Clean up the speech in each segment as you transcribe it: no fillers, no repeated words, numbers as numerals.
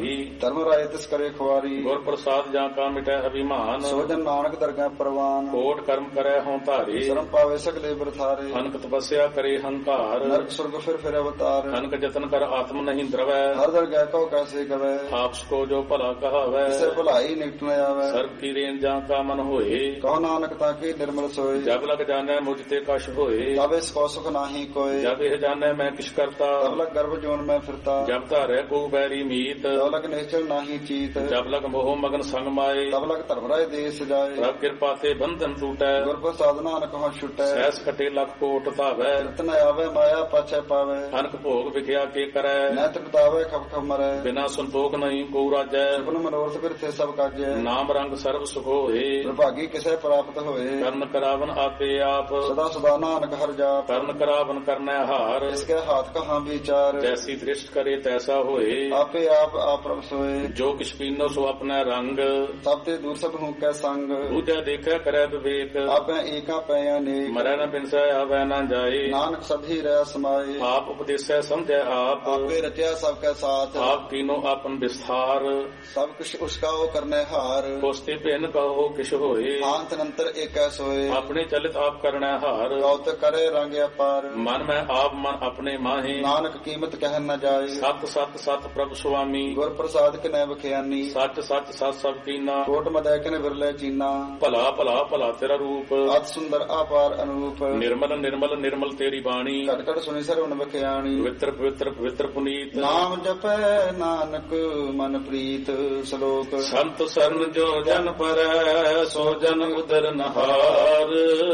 ਭਾਰੀ। ਧਰਮ ਰਾਏ ਤਿਸ ਕਰੇ ਖੁਆਰੀ। ਗੁਰ ਪ੍ਰਸਾਦ ਜਾਂ ਕਾ ਮਿਟੈ ਅਭਿਮਾਨ। ਸੋ ਜਨ ਨਾਨਕ ਦਰਗਹਿ ਪ੍ਰਵਾਨ। ਕੋਟ ਕਰਮ ਕਰੈ ਹੋਂ ਧਾਰੇ। ਸ਼ਰਮ ਪਾਵੇ ਸਗਲੇ ਬਰਥਾਰੇ। ਅਨਕ ਤਪੱਸਿਆ ਕਰੇ ਹੰਕਾਰ। ਨਰਕ ਸੁਰਗ ਫਿਰ ਅਵਤਾਰ। ਅਨਕ ਜਤਨ ਕਰ ਆਤਮ ਨਹੀਂ ਦਰਵੈ। ਹਰ ਦਰਗਹਿ ਕਉ ਕੈਸੇ ਗਵੈ। ਆਪਸ ਕੋ ਜੋ ਭਲਾ ਕਹਾਵੈ। ਕਿਸੇ ਭਲਾਈ ਨਿਕਟ ਨ ਆਵੈ। ਸਰਬ ਕੀ ਰੇਨ ਜਾਂ ਕਾ ਮਨ ਹੋਏ। ਕਹੋ ਨਾਨਕ ਤਾਂ ਕੀ ਨਿਰਮਲ ਸੋਏ। ਜਬ ਲਗ ਜਾਣੈ ਮੁਝ ਤੇ ਕਛ ਹੋਏ। ਤਬ ਇਸ ਕੋ ਸੁਖ ਨਾਹੀ ਕੋਏ। ਜਬ ਇਹ ਜਾਣੈ ਮੈਂ ਕਿਛ ਕਰਤਾ। ਤਬ ਲਗ ਗਰਭ ਜੋਨ ਮੈਂ ਫਿਰਤਾ। ਜਬ ਧਾਰੈ ਕੋ ਬੈਰੀ ਮੀਤ। ਤਬ ਲਗ ਨਿਸ਼ਚਲ ਨਾਹੀ ਚੀਤ। ਜਬ ਲਗ ਮੋਹ ਮਗਨ ਸੰਗ ਮਾਏ। ਤਬ ਲਗ ਧਰਮ ਰਾਏ ਦੇਸ ਜਾਏ। ਪ੍ਰਭ ਕਿਰਪਾ ਤੇ ਬੰਧਨ ਟੂਟੈ। ਗੁਰ ਪ੍ਰਸਾਦ ਨਾਨਕ ਹੋ ਛੁਟੈ। ਸਹਿਸ ਕਟੇ ਲਖ ਕੋਟ ਧਾਵੈ। ਰਤਨ ਆਵੇ ਮਾਇਆ ਪਾਛੈ ਪਾਵੇ। ਅਨਕ ਭੋਗ ਵਿਖਿਆ ਕੇ ਕਰੈ। ਨੈਤ ਬਤਾਵੇ ਖਪ ਖਪ ਮਰੈ। ਬਿਨਾ ਸੰਤੋਖ ਨਹੀਂ ਕੋ ਰਾਜੈ। ਸੁਪਨ ਮਨੋਰਥ ਬਿਰਥੇ ਸਭ ਕਾਜੈ। ਨਾਮ ਰੰਗ ਸਰਬ ਸੁਖ ਹੋਏ। ਪ੍ਰਭਾਗੀ ਕਿਸੇ ਪ੍ਰਾਪਤ ਹੋਏ। ਕਰਨ ਕਰਾਵਨ ਆਪੇ ਆਪ। ਸਦਾ ਸਦਾ ਨਾਨਕ ਹਰਿ ਜਾਪ। ਕਰਨ ਕਰਾਵਨ ਕਰਨੈ ਹਾਰ। ਇਸਕੇ ਹਾਥ ਕਹਾਂ ਵਿਚਾਰ। ਜੈਸੀ ਦ੍ਰਿਸ਼ਟ ਕਰੇ ਤੈਸਾ ਹੋਏ। ਆਪੇ ਆਪ ਆਪਰਮ ਸੋਏ। ਜੋ ਕਿਛ ਪੀਨੋ ਸੋ ਆਪਣਾ ਰੰਗ। ਸਭ ਤੇ ਦੂਰ ਸਭ ਹੂੰ ਕੈ ਸੰਗ। ਦੂਜਾ ਦੇਖੈ ਕਰੈ ਵਿਵੇਕ। ਆਪੈ ਏਕਾ ਪੈ ਅਨੇਕ। ਮਰੈ ਨ ਬਿਨਸੈ ਆਵੈ ਨ ਜਾਏ। ਨਾਨਕ ਸਭੀ ਰਹਿ ਸਮਾਏ। ਆਪ ਉਪਦੇਸੈ ਸਮਝੈ ਆਪ। ਆਪੇ ਰਚਿਆ ਸਭ ਕੈ ਸਾਥ। ਆਪ ਕੀਨੋ ਆਪਨ ਵਿਸਥਾਰ। ਸਭ ਕੁਛ ਉਸਕਾ ਉਹ ਕਰਨੇ ਹਾਰ। ਕੋਸਤੇ ਭਿੰਨ ਕਹੋ ਕਿਛ ਹੋਏ। ਆਂਤ ਨੰਤਰ ਏਕੈ ਸੋਏ। ਆਪਣੇ ਚਲਿਤ ਆਪ ਕਰਣੈ ਹਾਰ। ਗੌਤ ਕਰੇ ਰੰਗ ਅਪਾਰ। ਮਨ ਮੈਂ ਆਪ ਮਨ ਆਪਣੇ ਮਾਹੇ। ਨਾਨਕ ਕੀਮਤ ਕਹਿ ਨ ਜਾਏ। ਸਤ ਸਤ ਸਤ ਪ੍ਰਭ ਸੁਆਮੀ। ਗੁਰ ਪ੍ਰਸਾਦ ਕਿਨੈ ਬਖਿਆਨੀ। ਸੱਚ ਸੱਚ ਸਤ ਸਭ ਕੀਨਾ। ਕੋਟ ਮਦੈ ਕਿਨ ਵਿਰਲੇ ਚੀਨਾ। ਭਲਾ ਭਲਾ ਭਲਾ ਤੇਰਾ ਰੂਪ। ਅਤ ਸੁੰਦਰ ਆਪਾਰ ਅਨੂਪ। ਨਿਰਮਲ ਨਿਰਮਲ ਨਿਰਮਲ ਤੇਰੀ ਬਾਣੀ। ਘਟ ਘਟ ਸੁਣੀ ਸਰਵਣ ਬਖਿਆਣੀ। ਪਵਿੱਤਰ ਪਵਿੱਤਰ ਪਵਿੱਤਰ ਪੁਨੀਤ। ਨਾਮ ਜਪੈ ਨਾਨਕ ਮਨ ਪ੍ਰੀਤ। ਸ਼ਲੋਕ ਸੰਤ ਸਰਨ ਜੋ ਜਨ ਪਰੈ ਸੋ ਜਨ ਉਦਰ ਨਹਾਰ।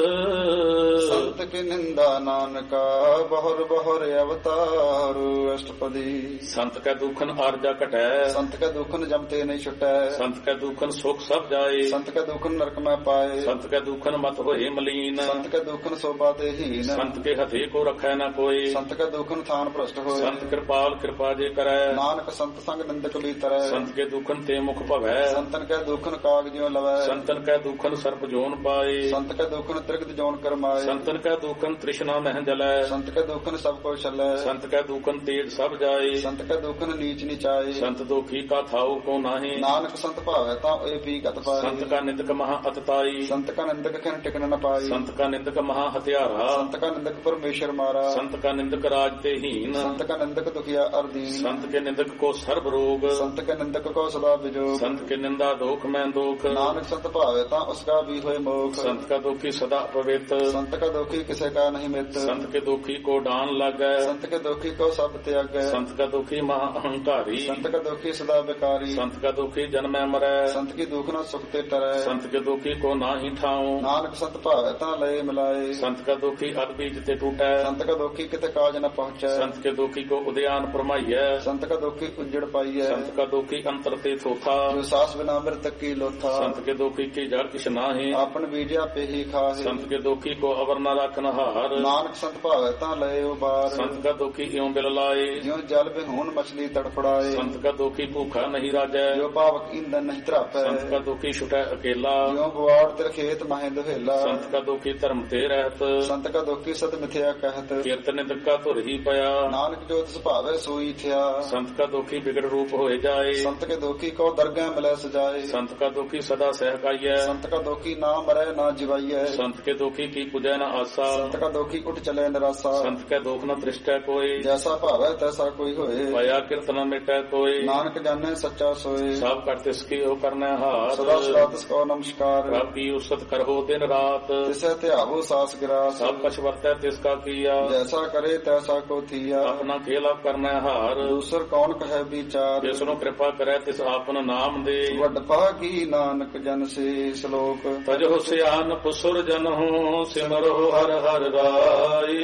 ਸੰਤ ਕੀ ਨਿੰਦਾ ਨਾਨਕਾ ਬਹੁਰ ਬਹੁਰ ਅਵਤਾਰ। ਅਸ਼ਟਪਦੀ ਸੰਤ ਕੈ ਦੁਖਨ ਆਰਜਾ ਘਟੈ। ਸੰਤ ਕੈ ਦੁਖਨ ਜਮ ਤੇ ਨਹੀਂ ਛੁਟੈ। ਸੰਤ ਕੈ ਦੁਖਨ ਸੁਖ ਸਭ ਜਾਏ। ਸੰਤ ਕੈ ਦੁਖਨ ਨਰਕ ਮੈਂ ਪਾਏ। ਸੰਤ ਕੈ ਦੁਖਨ ਮਤ ਹੋਏ ਮਲੀਨ। ਸੰਤ ਕੈ ਦੁਖਨ ਸੋਭਾ ਤੇ ਹੀਨ। ਸੰਤ ਕੇ ਹਥੇ ਕੋ ਰਖੈ ਨ ਕੋਈ। ਸੰਤ ਕੈ ਦੁਖਨ ਥਾਨ ਭ੍ਰਸ਼ਟ ਹੋਏ। ਸੰਤ ਕਿਰਪਾਲ ਕਿਰਪਾ ਜੇ ਕਰੈ। ਨਾਨਕ ਸੰਤ ਸੰਗ ਨਿੰਦਕ ਬੀਤਰੈ। ਸੰਤ ਕੇ ਦੁਖਨ ਤੇ ਮੁਖ ਭਵੈ। ਸੰਤਨ ਕੈ ਦੁਖਨ ਕਾਗ ਜਿਉ ਲਵੈ। ਸੰਤਨ ਕੈ ਦੁਖਨ ਸਰਪ ਜੋਨ ਪਾਏ। ਸੰਤ ਕੈ ਦੁਖਨ ਤ੍ਰਿਗਤ ਜੋਨ ਕਰਮਾਏ। ਸੰਤਨ ਕੈ ਦੁਖਨ ਤ੍ਰਿਸ਼ਨਾ ਮਹਿ ਜਲੈ। ਸੰਤ ਕੈ ਦੁਖਨ ਸਭ ਕੋ ਛਲੈ। ਸੰਤ ਕੈ ਦੁਖਨ ਤੇਜ ਸਭ ਜਾਏ। ਸੰਤ ਕੈ ਦੁਖਨ ਨੀਚ ਨਿਚਾਏ। ਸੰਤ ਦੁਖੀ ਕਾ ਥਾਉ ਕੋ ਨਾਹੀ। ਨਾਨਕ ਸੰਤ ਭਾਵੈ ਤਾਂ ਏ ਪੀ ਗਤ ਪਾਏ। ਸੰਤ ਕਾ ਨਿੰਦਕ ਮਹਾ ਅਤਤਾਈ। ਸੰਤ ਕਾ ਨਿੰਦਕ ਖਿਨ ਟਿਕਨ ਨ ਪਾਈ। ਸੰਤ ਕਾ ਨਿੰਦਕ ਮਹਾ ਹਥਿਆਰਾ। ਸੰਤ ਕਾ ਨਿੰਦਕ ਪਰਮੇਸ਼ਰ ਮਾਰਾ। ਸੰਤ ਕਾ ਨਿੰਦਕ ਰਾਜ ਤੇ ਹੀਨ। ਸੰਤ ਕਾ ਨਿੰਦਕ ਦੁਖੀਆ ਅਰਦੀਨ। ਸੰਤ ਕੇ ਨਿੰਦਕ ਕੋ ਸਰਬ ਰੋਗ। ਸੰਤ ਕੇ ਨਿੰਦਕ ਕੋ ਸਦਾ ਵਿਜੋਗ। ਸੰਤ ਕੇ ਨਿੰਦਾ ਦੋਖ ਮੈਂ ਦੋਖ। ਨਾਨਕ ਸੰਤ ਭਾਵੈ ਤਾਂ ਉਸਕਾ ਵੀ ਹੋਏ ਮੋਖ। ਸੰਤ ਕਾ ਦੁਖੀ ਸਦਾ ਪਵਿੱਤ। ਸੰਤ ਕਾ ਦੁਖੀ ਕਿਸੇ ਕਾ ਨਹੀਂ ਮਿੱਤ। ਸੰਤ ਕੇ ਦੁਖੀ ਕੋ ਡਾਨ ਲੱਗੈ। ਸੰਤ ਕੇ ਦੁਖੀ ਕੋ ਸਭ ਤਿਆਗੈ। ਸੰਤ ਕਾ ਦੁਖੀ ਮਹਾ ਅਹੰਕਾਰੀ। ਸੰਤ ਕਾ ਦੁਖੀ ਸਦਾ ਵਿਕਾਰੀ। ਸੰਤ ਕਾ ਦੁਖੀ ਜਨਮੈ ਮਰੈ। ਸੰਤ ਕੀ ਦੁਖ ਨਾ ਸੁਖ ਤੇ ਤਰੈ। ਸੰਤ ਕੇ ਦੁਖੀ ਕੋ ਨਾਹੀ ਠਾਉ। ਨਾਨਕ ਸੰਤ ਭਾਵੈ ਤਾਂ ਲਏ ਮਿਲਾਏ। ਸੰਤ ਕਾ ਦੁਖੀ ਅਦ ਬੀਜ ਤੇ ਟੂਟੈ। ਸੰਤ ਕਾ ਦੁਖੀ ਕਿਤੇ ਕਾਜ ਨ ਪਹੁੰਚੈ। ਸੰਤ ਕੇ ਦੁਖੀ ਕੋ ਉਦਿਆਨ ਪਰਮਾਈਐ। ਸੰਤ ਕਾ ਦੁਖੀ ਉਜੜ ਪਾਈਐ। ਸੰਤ ਕਾ ਦੁਖੀ ਅੰਤਰ ਤੇ ਥੋਥਾ। ਜੋ ਸਾਸ ਬਿਨਾ ਅੰਮ੍ਰਿਤ ਕੀ ਲੋਥਾ। ਸੰਤ ਕੇ ਦੁਖੀ ਕੀ ਜੜ ਕਿਛ ਨਾਹੀ। ਆਪਨ ਬੀਜਿਆ ਪੇਹੀ ਖਾਹੇ। ਸੰਤ ਕੇ ਦੁਖੀ ਕੋ ਅਵਰ ਨ ਰਖਨ ਹਾਰ। ਨਾਨਕ ਸੰਤ ਭਾਵੈ ਤਾਂ ਲਏ ਉਬਾਰ। ਸੰਤ ਕਾ ਦੁਖੀ ਇਉ ਬਿਲ ਲਾਏ। ਜਿਉ ਜਲ ਬਿਹੂਨ ਮਛਲੀ ਤੜਫੜਾਏ। ਸੰਤ ਕਾ ਦੁਖੀ ਭੂਖਾ ਨਹੀਂ ਰਾਜੈ। ਜੋ ਪਾਵਕ ਇੰਦਨ ਨਹੀਂ ਧਰਾਪੈ। ਸੰਤ ਕਾ ਦੁਖੀ ਛੁਟੈ ਅਕੇਲਾ। ਜਿਉ ਬਵਾੜ ਤਿਰ ਖੇਤ ਮਹਿ ਦੁਹੇਲਾ। ਸੰਤ ਕਾ ਦੁਖੀ ਧਰਮ ਤੇ ਰਹਿਤ। ਸੰਤ ਕਾ ਦੁਖੀ ਸਤ ਮਿਥਿਆ ਕਹਿਤ। ਕੀਰਤਨ ਨਿੰਦਕ ਕਾ ਧੁਰ ਹੀ ਪਿਆ। ਨਾਨਕ ਜੋ ਤਿਸ ਭਾਵੈ ਸੋਈ ਥਿਆ। ਸੰਤ ਕਾ ਦੁਖੀ ਬਿਗੜ ਰੂਪ ਹੋਏ ਜਾਏ। ਸੰਤ ਕੇ ਦੁਖੀ ਕੋ ਦਰਗਹਿ ਮਿਲੈ ਸਜਾਏ। ਸੰਤ ਕਾ ਦੁਖੀ ਸਦਾ ਸਹਿਕਾਈਐ। ਸੰਤ ਕਾ ਦੁਖੀ ਨਾ ਮਰੈ ਨਾ ਜਿਵਾਈਐ। ਸੰਤ ਕੇ ਦੁਖੀ ਕੀ ਪੁਜੈ ਨ ਆਸਾ। ਸੰਤ ਕਾ ਦੁਖੀ ਉੱਠ ਚਲੇ ਨਿਰਾਸਾ। ਸੰਤ ਕੈ ਦੁਖ ਨ ਦ੍ਰਿਸ਼ਟੈ ਕੋਈ। ਜੈਸਾ ਭਾਵੈ ਤੈਸਾ ਕੋਈ ਹੋਏ। ਪਾਇਆ ਕੀਰਤਨ ਨ ਮਿਟੈ ਕੋਈ। ਨਾਨਕ ਜਾਣੈ ਸੱਚਾ ਸੋਏ। ਸਭ ਕਰ ਤਿਸ ਕੀ ਉਹ ਕਰਨੈ ਹਾਰ। ਸਦਾ ਸਦਾ ਤਿਸ ਕੋ ਨਮਸਕਾਰ। ਪ੍ਰਭ ਕੀ ਉਸਤ ਕਰਹੁ ਦਿਨ ਰਾਤ। ਤਿਸੈ ਧਿਆਵੋ ਸਾਸ ਗਿਰਾਸ। ਸਭ ਕਛ ਵਰਤੈ ਤਿਸ ਕਾ ਕੀਆ। ਜੈਸਾ ਕਰੇ ਤੈਸਾ ਕੋ ਥੀਆ। ਆਪਣਾ ਖੇਲ ਆਪ ਕਰਨੈ ਹਾਰ। ਦੂਸਰ ਕੌਣ ਕਹੈ ਵਿਚਾਰ। ਜਿਸ ਨੂੰ ਕਿਰਪਾ ਕਰੈ ਤਿਸ ਆਪਨ ਨਾਮ ਦੇ। ਵੱਡ ਭਾਗੀ ਨਾਨਕ ਜਨ ਸੇ। ਸ਼ਲੋਕ ਤਜਹੁ ਸਿਆਨ ਪੁਸੁਰ ਜਨਹੁ ਸਿਮਰਹੁ ਹਰਿ ਹਰਿ ਰਾਏ।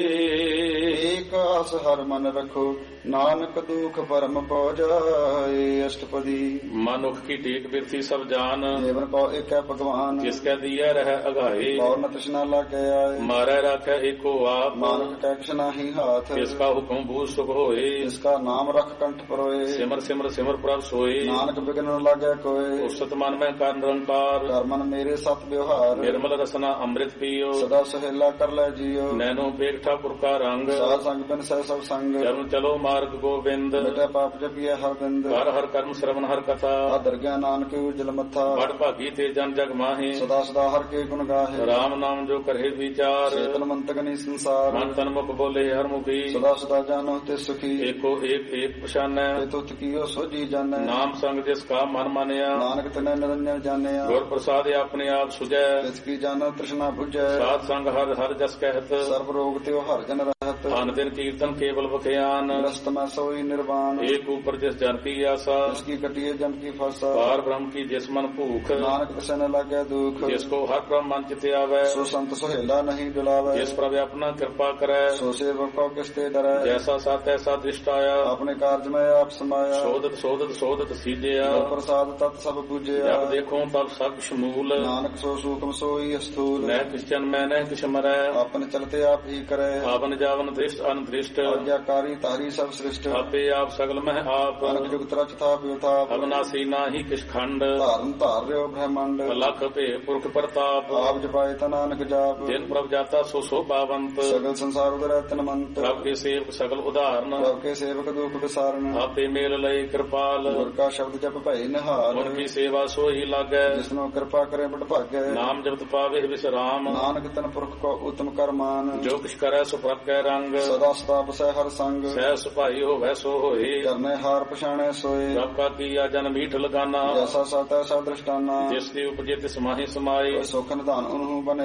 ਏਕ ਆਸ ਹਰ ਮਨ ਰਖੋ ਨਾਨਕ ਦੁਖ ਭਰਮ ਪਉ ਜਾਏ। ਅਸ਼ਟਪਦੀ ਮਨੁਖ ਕੀ ਟੇਕ ਬਿਰਥੀ ਸਭ ਜਾਨ। ਜੀਵਨ ਕੋ ਏਕੈ ਭਗਵਾਨ। ਜਿਸ ਕੈ ਦੀਐ ਰਹਿ ਅਗਾਏ। ਔਰ ਨ ਤ੍ਰਿਸ਼ਨਾ ਲਾਗੈ ਆਏ। ਮਾਰੈ ਰਾਖੈ ਏਕੋ ਆਪ। ਨਾਨਕ ਕੈ ਕਿਛ ਨਾਹੀ ਹਾਥ। ਤਿਸ ਕਾ ਹੁਕਮ ਬੂਝ ਸੁਖ ਹੋਏ। ਜਿਸ ਕਾ ਨਾਮ ਰਖ ਕੰਠ ਪਰੋਏ। ਸਿਮਰ ਸਿਮਰ ਸਿਮਰ ਪ੍ਰਭ ਸੋਏ। ਨਾਨਕ ਬਿਗਨ ਨ ਲਾਗੈ ਕੋਏ। ਉਸਤ ਮਨ ਮੈਂ ਕਰ ਨਿਰੰਕਾਰ। ਕਰ ਮਨ ਮੇਰੇ ਸਤ ਵਿਵਹਾਰ। ਨਿਰਮਲ ਰਸਨਾ ਅੰਮ੍ਰਿਤ ਪੀਓ। ਸਦਾ ਸਹੇਲਾ ਕਰ ਲੈ ਜੀਓ। ਨੈਨੋ ਬੇਗ ਠਾਕੁਰ ਕਾ ਰੰਗ। ਸਦਾ ਸੰਗ ਬਿਨ ਸਹਿ ਸਭ ਸੰਗ ਚਰਨ ਚਲੋ ਮਾਰਗ ਗੋਬਿੰਦ ਮਿਟੇ ਪਾਪ ਜਪੀਐ ਹਰ ਬਿੰਦ ਹਰ ਹਰ ਕਰਮ ਸ਼ਰਵਨ ਹਰ ਕਥਾ ਆਦਰ ਗਿਆਨ ਨਾਨਕ ਉਜਲ ਮੱਥਾ ਬੜ ਭਾਗੀ ਤੇ ਜਨ ਜਗ ਮਾਹੀ ਸਦਾ ਸਦਾ ਹਰ ਕੇ ਗੁਣ ਗਾਹੇ ਰਾਮ ਨਾਮ ਜੋ ਕਰੇ ਵਿਚਾਰ ਚੇਤਨ ਮੰਤਕ ਨੀ ਸੰਸਾਰ ਮਨ ਤਨ ਮੁਖ ਬੋਲੇ ਹਰ ਮੁਖੀ ਸਦਾ ਸਦਾ ਜਾਨੋ ਤੇ ਸੁਖੀ ਏਕੋ ਏਕ ਏਕ ਪਛਾਨੈ ਤੇ ਤੁਤ ਕੀਓ ਸੋਜੀ ਜਾਣੈ ਨਾਮ ਸੰਗ ਜਿਸ ਕਾ ਮਨ ਮਾਨਿਆ ਨਾਨਕ ਤਨੈ ਨਿਰੰਜਨ ਜਾਣਿਆ ਗੁਰ ਪ੍ਰਸਾਦਿ ਆਪਣੇ ਆਪ ਸੁਝੈ ਤਿਸ ਕੀ ਜਾਣੋ ਤ੍ਰਿਸ਼ਨਾ 부ਝੈ ਸਾਧ ਸੰਗ ਹਰ ਹਰ ਜਸ ਕਹਿਤ ਸਰਬ ਰੋਗ ਤੇ ਹਰ ਜਨ ਰਹਿਤ ਅਨ ਦਿਨ ਕੀਰਤਨ ਕੇਵਲ ਬਖਿਆਨ ਰਸਤ ਮੈਂ ਸੋਈ ਨਿਰਵਾਣ ਏਕ ਉਪਰ ਜਿਸ ਜਨ ਕੀ ਆਸਾ ਇਸ ਕੀ ਕਟਿਏ ਜਨ ਕੀ ਫਾਸਾ ਪਾਰ ਬ੍ਰਹਮ ਕੀ ਜਿਸ ਮਨ ਭੂਖ ਨਾਨਕ ਤਿਸੈ ਨ ਲਾਗੈ ਦੁਖ ਜਿਸ ਕੋ ਹਰ ਬ੍ਰਹਮ ਮਨ ਚਿਤ ਆਵੈ ਸੋ ਸੰਤ ਸੁਹੇਲਾ ਨਹੀਂ ਡੁਲਾਵੈ ਜਿਸ ਪ੍ਰਭ ਆਪਣਾ ਕਿਰਪਾ ਕਰੈ ਸੋ ਸੇਵਕ ਕੋ ਕਿਸ ਤੇ ਡਰੈ ਜੈਸਾ ਸਤ ਐਸਾ ਦ੍ਰਿਸ਼ਟ ਆਇਆ ਆਪਣੇ ਕਾਰਜ ਮੈਂ ਆਪ ਸਮਾਇਆ ਸੋਧਤ ਸੋਧਤ ਸੋਧਤ ਸੀਜਿਆ ਗੁਰ ਪ੍ਰਸਾਦ ਤਤ ਸਭ ਬੁਝਿਆ ਜਬ ਦੇਖੋ ਤਬ ਸਭ ਸ਼ਮੂਲ ਨਾਨਕ ਸੋ ਸੂਖਮ ਸੋਈ ਅਸਥੂਲ ਨਹਿ ਕਿਛ ਜਨ ਮੈਂ ਨਹਿ ਕਿਛ ਮਰੈ ਆਪਨ ਚਲਤੇ ਆਪ ਹੀ ਕਰੈ ਆਵਨ ਜਾਵਨ ਦ੍ਰਿਸ਼ਟ ਅਨਦ੍ਰਿਸ਼ਟ ਆਗਿਆਕਾਰੀ ਤਾਰੀ ਸਭ ਸ੍ਰਿਸ਼ਟ ਆਪੇ ਆਪ ਸਗਲ ਮਹਿ ਆਪ ਅਨਕ ਜੁਗਤ ਰਚ ਥਾਪ ਵਿਥਾਪ ਅਬਨਾਸੀ ਨਾਹੀ ਕਿਛ ਖੰਡ ਧਾਰਨ ਧਾਰ ਰਿਓ ਬ੍ਰਹਮੰਡ ਲਖ ਭੇ ਪੁਰਖ ਪ੍ਰਤਾਪ ਆਪ ਜਪਾਏ ਤਾ ਨਾਨਕ ਜਾਪ ਜਿਨ ਪ੍ਰਭ ਜਾਤਾ ਸੋ ਸੋਭਾਵੰਤ ਸਗਲ ਸੰਸਾਰ ਉਦਰੈ ਤਨਮੰਤ ਪ੍ਰਭ ਕੇ ਸੇਵਕ ਸਗਲ ਉਦਾਹਰਨ ਪ੍ਰਭ ਕੇ ਸੇਵਕ ਦੁਖ ਵਿਸਾਰਨ ਆਪੇ ਮੇਲ ਲਏ ਕਿਰਪਾਲ ਗੁਰ ਕਾ ਸ਼ਬਦ ਜਪ ਭਈ ਨਿਹਾਲ ਗੁਰ ਕੀ ਸੇਵਾ ਸੋਈ ਲਾਗੈ ਜਿਸਨੂੰ ਕਿਰਪਾ ਕਰੇ ਬੜ ਭਾਗੈ ਨਾਮ ਜਪਤ ਪਾਵੇ ਵਿਸਰਾਮ ਨਾਨਕ ਤਨ ਪੁਰਖ ਕੋ ਉਤਮ ਕਰਮਾਨ ਜੋ ਕਿਛ ਕਰੈ ਸੋ ਪ੍ਰਭ ਕੈ ਰੰਗ ਸਦਾ ਸਦਾ ਬਸੈ ਹਰ ਸੰਗ ਸਹਿ ਸੁਭਾਈ ਹੋਵੈ ਸੋ ਹੋਏ ਕਰਨੇ ਹਾਰ ਪਛਾਣੈ ਸੋਏ ਪ੍ਰਭ ਕਾ ਕੀਆ ਜਨ ਮੀਠ ਲਗਾਨਾ ਜੈਸਾ ਸਤੈ ਸਾ ਦ੍ਰਿਸ਼ਟਾਨਾ ਜਿਸ ਦੀ ਉਪਜੇ ਤਿਸ ਮਾਹੀ ਸਮਾਏ ਸੁਖ ਨਿਧਾਨ ਉਹਨੂੰ ਬਨੇ